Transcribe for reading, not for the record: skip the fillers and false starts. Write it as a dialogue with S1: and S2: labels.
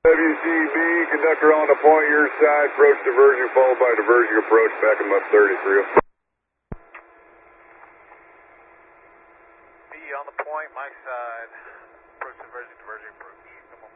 S1: WCB, conductor on the point, your side, approach diversion, followed by diversion approach, back him up 33.
S2: B on the point, my side, approach diversion, diversion approach.